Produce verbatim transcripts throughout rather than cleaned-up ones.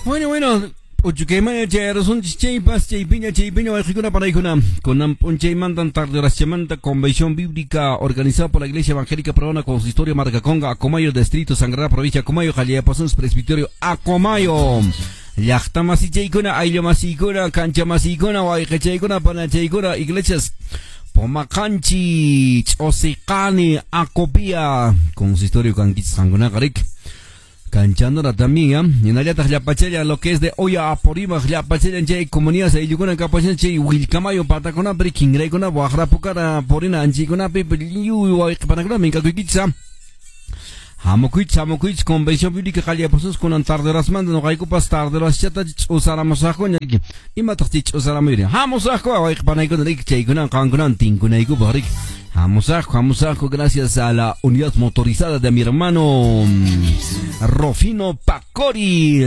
Bueno, bueno. Uchukema ya son cheipas cheipiña cheipiña wajikuna para ikuna con ponche mandan tarde la semana convención bíblica organizada por la Iglesia Evangélica Peruana Consistorio Marcaconga Acomayo Distrito Sangrada Provincia Acomayo Jalía Pasons Presbiterio Acomayo Yachta masicheikuna ailo masikuna cancha masikuna wajikecheikuna panacheikuna iglesias Pomacanchi Osikani Acopia Consistorio Canquich Sanguna Garik Canchándola también, ¿eh? En allá la pachella, lo que es de olla a porima, la pachella en Jay, comunidad, se yuguna capacidad, Jay, Wilcamayo, Patacona, Breaking, Raycona, Guajara, Pucara, Porina, Anchicona, People, you, Panagrammica, Kikitsa. Hamokuich, Hamokuich, Convención Bíblica, Jalia Pasos, con Antar de las Mandas, no hay copas tarde, las chatas, Usaramasajo, y Matachich, Usaramiri. Hamosajo, Panaicon, Rick, Chaycona, Cangunan, Tinkunaiku, Barik. Hamosajo, Hamosajo, gracias a la unidad motorizada de mi hermano Rofino Pacori.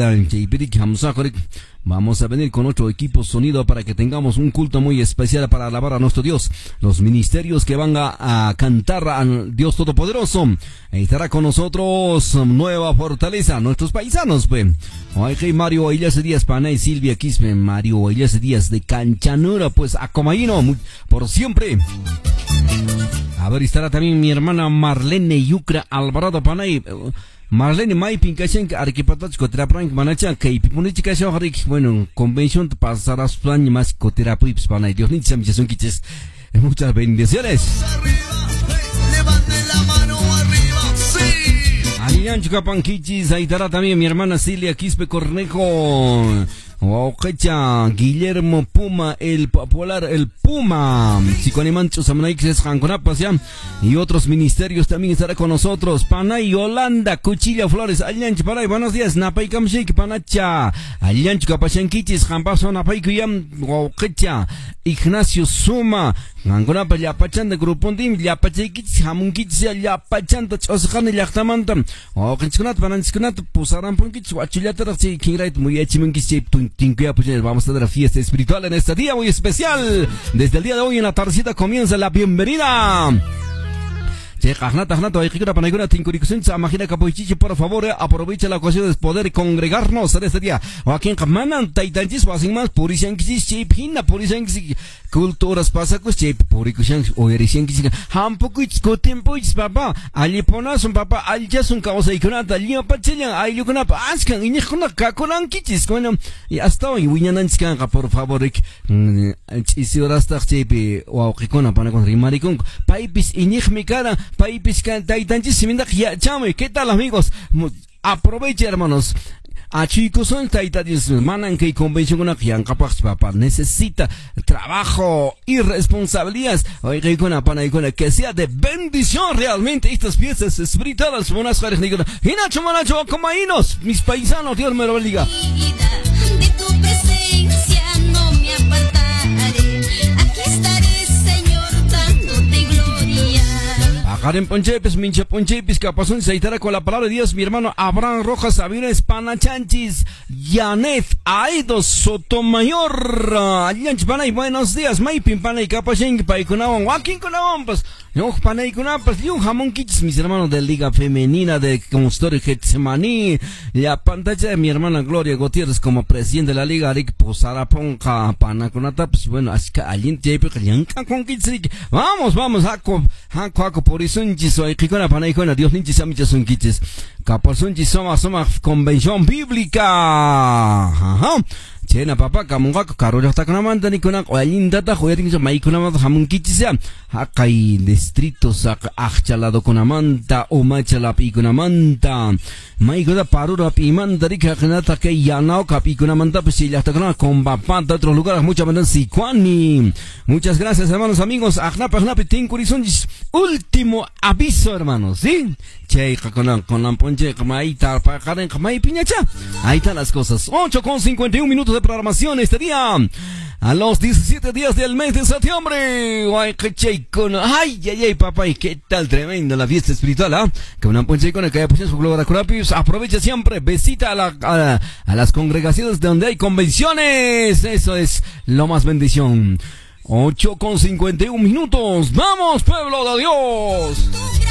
Vamos a venir con otro equipo sonido para que tengamos un culto muy especial para alabar a nuestro Dios. Los ministerios que van a, a cantar al Dios Todopoderoso. Estará con nosotros Nueva Fortaleza, nuestros paisanos, pues. Oye, Mario Elias Díaz, Panay, Silvia Quispe, Mario Elias Díaz de Canchanura, pues a Comaíno, por siempre. A ver, estará también mi hermana Marlene Yucra Alvarado Panay. Marlene Mai Pinkashen Arquipatachco Teraprank Manacha que Pipunichica Shorik, bueno, convención pasará su plan más coterapia Panay. Dios ni se me son quiches. Muchas bendiciones. Levante la mano arriba, sí. Aliancho Capanquichis, ahí estará también mi hermana Cilia Quispe Cornejo. Ojecha, Guillermo Puma, el popular, el Puma, Psicoanimancho Samanaixes Janconapas, ya, y otros ministerios también estará con nosotros. Panay, Yolanda, Cuchilla Flores, Aliancho, Panay, buenos días, Napay Kamshik, Panacha, Aliancho Capachanquichis, Jampaso, Napay Kuyam, Ojecha, Ignacio Suma, Janconapas, Yapachanda, Grupondim, Yapachequichis, Jamunquichis, Yapachanda, Osjan, Yachtamantam, Ojenchunat, Pananchunat, Pusaran Punquich, Wachillatar, Kingrait, Muyechimunquich, vamos a tener fiesta espiritual en este día muy especial. Desde el día de hoy en la tardecita comienza la bienvenida. Por favor, aprovecha la ocasión de poder congregarnos en este día. Aquí en Kamanan, Taitanchis, Wasing más, Purishankis, Chip, Hina, Purishankis, Culturas Pasacos, Chip, Puricushanks, Oerishankis, Hampukuits, Cotempuits, Papa, Aliponasun, Papa, Aljasun, Causa y Conata, Lio Pachillan, Ayukunapa, Askan, Injuna, Kakolankichis, bueno, y hasta hoy, Winananskanka, por favor, y si ahora está Chip, o Aukikona, Panacon, Rimaricon, Paipis, Injmikara, Paipis, Taitanchis, Simindak, ya, chame, ¿qué tal, amigos? Aproveche, hermanos. A chicos son taitadis manan que convención una que capaz papá necesita trabajo y responsabilidades. Oiga, con la pana y con la que sea de bendición realmente estas fiestas espirituales. Buenas tardes, Nicolás. Y Nacho Manacho, Comaínos, mis paisanos, Dios me lo bendiga. De tu presencia no me apartaré. Aquí estaré, Señor, dándote gloria. Karen Ponchepes, Mincha Ponchepes, Capazón, se estará con la palabra de Dios, mi hermano Abraham Rojas, Sabines, Panachanchis, Yanet, Aidos, Sotomayor, Alianch Panay, buenos días, Maipin Panay, Capachin, Paicunawan, Joaquín Cunawan, pues, Yo Panay Cunawan, pues, yo Jamón Kits, mis hermanos de Liga Femenina de Consistorio Getsemaní, la pantalla de mi hermana Gloria Gutiérrez como presidente de la Liga, Rick Posaraponca, Panacunata, pues, bueno, así que Aliente, con Kits, vamos, vamos, Jaco, Jaco, Jaco, por Sunchis o Ikona Panaikona, Dios ninchis amichas sunquiches. Capasunchis soma soma convención bíblica. Ajá. Chena papá kamunga karo ya takanamanta nikona oalinda ta joyatin maikunamanta hamunkichisa. Hakai distritos akchalado kunamanta o machala pikunamanta. Maikuda parura pimanta rikakanata que yanao kapikunamanta pues si ya takana con papá de otros lugares mucha banda sicuani. Muchas gracias hermanos amigos. Ahnapa ahnapa tinkurizunchis. Último aviso hermanos, ¿sí? Che, con con la ponche, como ahí está, para Karen, como ahí piñacha. Ahí están las cosas. ocho con cincuenta y un minutos de programación este día. A los diecisiete días del mes de septiembre. Ay, que che, con, ay, ay, ay, papá, y qué tal tremendo la fiesta espiritual, ¿ah? ¿Eh? Que una ponche con el que haya puesto su gloria curapis. Aprovecha siempre, visita a, la, a, a las congregaciones donde hay convenciones. Eso es lo más bendición. ocho con cincuenta y un minutos. ¡Vamos, pueblo de Dios!